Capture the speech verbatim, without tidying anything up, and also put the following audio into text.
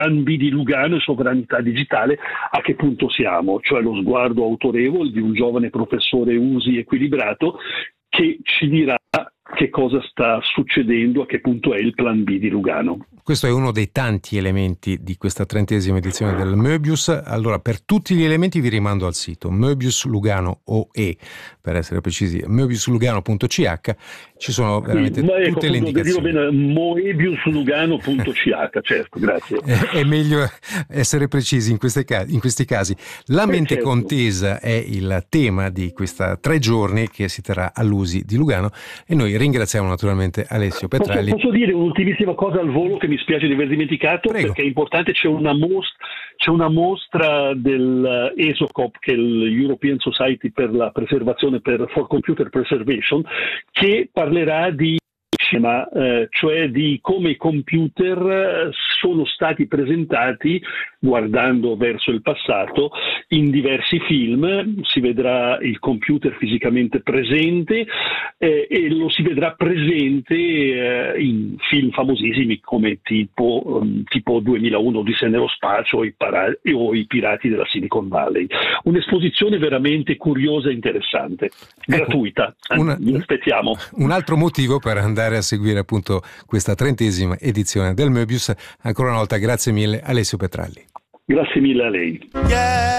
Plan B di Lugano e sovranità digitale, a che punto siamo? Cioè lo sguardo autorevole di un giovane professore usi equilibrato che ci dirà che cosa sta succedendo, a che punto è il Plan B di Lugano. Questo è uno dei tanti elementi di questa trentesima edizione del Möbius. Allora, per tutti gli elementi vi rimando al sito Möbius Lugano O E, per essere precisi, möbius lugano punto c h. Ci sono veramente sì, ma ecco, tutte le indicazioni. Dire bene, moebius lugano punto c h, certo, grazie. È, è meglio essere precisi in, queste casi, in questi casi. La mente eh, certo. contesa è il tema di questa tre giorni che si terrà all'U S I di Lugano, e noi ringraziamo naturalmente Alessio Petralli. Posso, posso dire un'ultimissima cosa al volo che mi spiace di aver dimenticato? Prego. Perché è importante, c'è una mostra, c'è una mostra del ESOCOP, che è l'European Society per la preservazione, per for Computer Preservation, che parlerà di cinema, eh, cioè di come i computer sono stati presentati guardando verso il passato in diversi film. Si vedrà il computer fisicamente presente eh, e lo si vedrà presente eh, in film famosissimi come tipo, um, tipo duemilauno Odissea nello spazio o i, para- o i Pirati della Silicon Valley. Un'esposizione veramente curiosa e interessante, ecco, gratuita. Una, Vi aspettiamo. Un altro motivo per andare a seguire appunto questa trentesima edizione del Möbius. Ancora una volta grazie mille Alessio Petralli. Grazie mille a lei. Yeah.